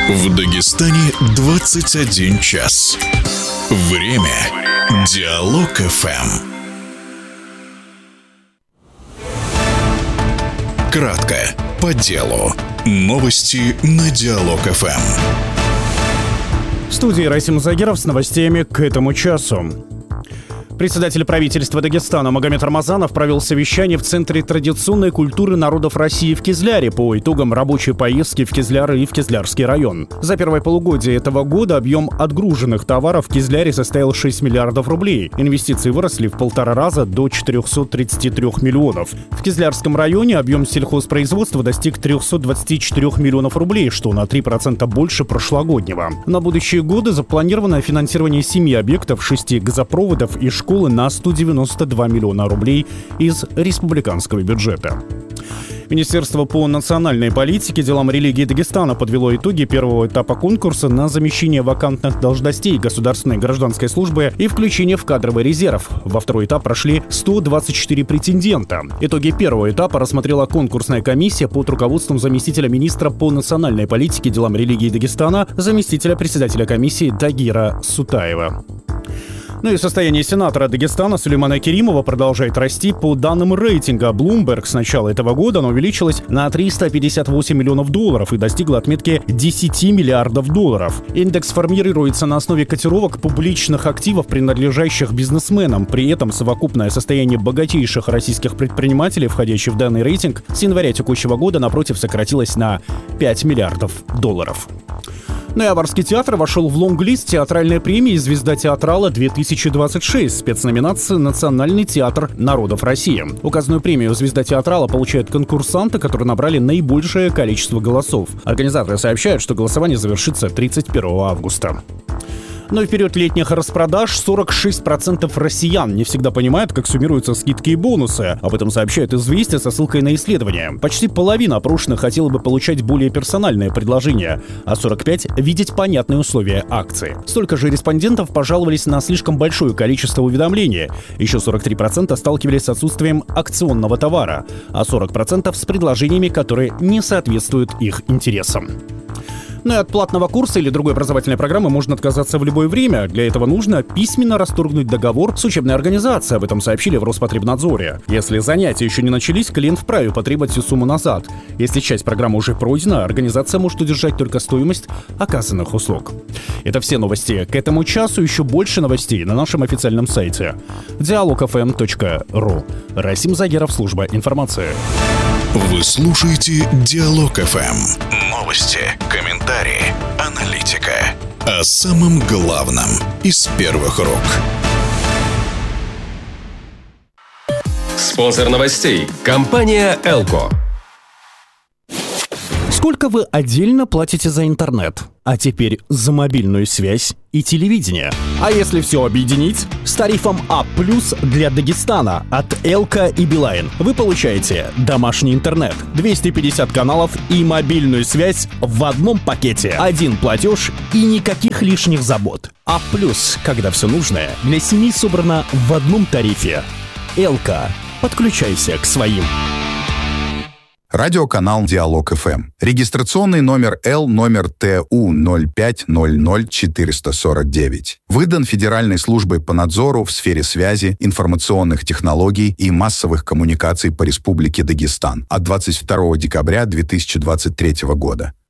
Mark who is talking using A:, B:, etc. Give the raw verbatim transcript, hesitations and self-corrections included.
A: В Дагестане двадцать один час. Время Диалог эф эм. Кратко, по делу. Новости на Диалог эф эм.
B: В студии Расим Загиров с новостями к этому часу. Председатель правительства Дагестана Магомед Рамазанов провел совещание в Центре традиционной культуры народов России в Кизляре по итогам рабочей поездки в Кизляр и в Кизлярский район. За первое полугодие этого года объем отгруженных товаров в Кизляре составил шесть миллиардов рублей. Инвестиции выросли в полтора раза до четырехсот тридцати трёх миллионов. В Кизлярском районе объем сельхозпроизводства достиг трехсот двадцати четырёх миллионов рублей, что на три процента больше прошлогоднего. На будущие годы запланировано финансирование семи объектов, шести газопроводов и школ на сто девяносто два миллиона рублей из республиканского бюджета. Министерство по национальной политике, делам религии Дагестана подвело итоги первого этапа конкурса на замещение вакантных должностей государственной гражданской службы и включение в кадровый резерв. Во второй этап прошли сто двадцать четыре претендента. Итоги первого этапа рассмотрела конкурсная комиссия под руководством заместителя министра по национальной политике, делам религии Дагестана, заместителя председателя комиссии Дагира Сутаева. Ну и состояние сенатора Дагестана Сулеймана Керимова продолжает расти. По данным рейтинга Bloomberg, с начала этого года оно увеличилось на триста пятьдесят восемь миллионов долларов и достигло отметки десять миллиардов долларов. Индекс формируется на основе котировок публичных активов, принадлежащих бизнесменам. При этом совокупное состояние богатейших российских предпринимателей, входящих в данный рейтинг, с января текущего года, напротив, сократилось на пять миллиардов долларов. Ну и Аварский театр вошел в лонг-лист театральной премии «Звезда театрала-две тысячи двадцать шесть», спецноминации «Национальный театр народов России». Указанную премию «Звезда театрала» получают конкурсанты, которые набрали наибольшее количество голосов. Организаторы сообщают, что голосование завершится тридцать первого августа. Но и в период летних распродаж сорок шесть процентов россиян не всегда понимают, как суммируются скидки и бонусы. Об этом сообщает «Известия» со ссылкой на исследование. Почти половина опрошенных хотела бы получать более персональные предложения, а сорок пять процентов видеть понятные условия акции. Столько же респондентов пожаловались на слишком большое количество уведомлений. Еще сорок три процента сталкивались с отсутствием акционного товара, а сорок процентов с предложениями, которые не соответствуют их интересам. Ну и от платного курса или другой образовательной программы можно отказаться в любое время. Для этого нужно письменно расторгнуть договор с учебной организацией. Об этом сообщили в Роспотребнадзоре. Если занятия еще не начались, клиент вправе потребовать всю сумму назад. Если часть программы уже пройдена, организация может удержать только стоимость оказанных услуг. Это все новости к этому часу. Еще больше новостей на нашем официальном сайте диалог эф эм точка ру. Расим Загиров, служба информации.
A: Вы слушаете Диалог эф эм. Новости, комментарии, аналитика. О самом главном из первых рук.
C: Спонсор новостей. Компания «Элко».
B: Сколько вы отдельно платите за интернет? А теперь за мобильную связь и телевидение. А если все объединить? С тарифом А плюс для Дагестана от Элко и Билайн вы получаете домашний интернет, двести пятьдесят каналов и мобильную связь в одном пакете. Один платеж и никаких лишних забот. А плюс, когда все нужное для семьи собрано в одном тарифе. Элко. Подключайся к своим.
D: Радиоканал Диалог эф эм. Регистрационный номер Л номер Т У ноль пять ноль ноль четыреста сорок девять. Выдан Федеральной службой по надзору в сфере связи, информационных технологий и массовых коммуникаций по Республике Дагестан от двадцать второго декабря две тысячи двадцать третьего года.